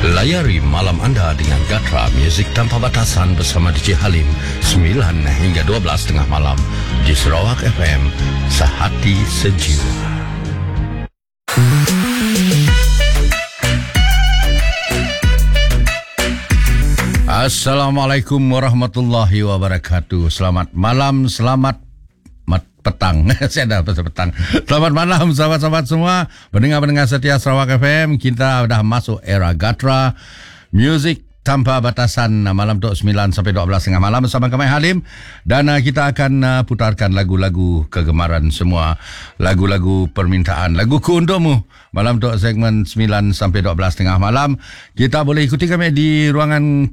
Layari malam anda dengan Gatra Muzik Tanpa Batasan bersama DJ Halim 9 hingga 12 tengah malam di Sarawak FM, sehati sejiwa. Assalamualaikum warahmatullahi wabarakatuh. Selamat malam, selamat petang. Saya dah petang. Selamat malam sahabat-sahabat semua, pendengar-pendengar setia Sarawak FM. Kita dah masuk era Gatra Muzik Tanpa Batasan malam tu 9 sampai 12 tengah malam bersama kami Halim, dan kita akan putarkan lagu-lagu kegemaran semua, lagu-lagu permintaan, laguku untukmu malam tu segmen 9 sampai 12 tengah malam. Kita boleh ikuti kami di ruangan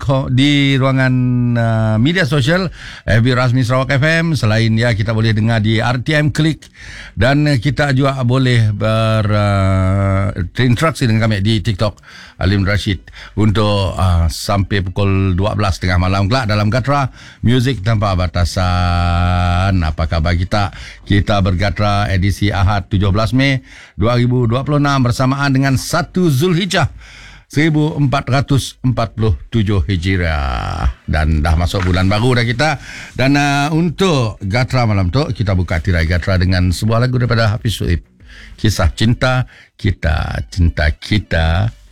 media sosial FB Rasmi Sarawak FM. Selain kita boleh dengar di RTM Klik, dan kita juga boleh berinteraksi dengan kami di TikTok Halim Rashid untuk sampai pukul 12 tengah malam kelak dalam Gatra Muzik Tanpa Batasan. Apa khabar kita? Kita bergatra edisi Ahad 17 Mei 2026 bersamaan dengan 1 Zulhijjah 1447 Hijriah, dan dah masuk bulan baru dah kita. Dan untuk Gatra malam tu kita buka tirai Gatra dengan sebuah lagu daripada Hafiz Suib, Kisah Cinta Kita, Cinta Kita.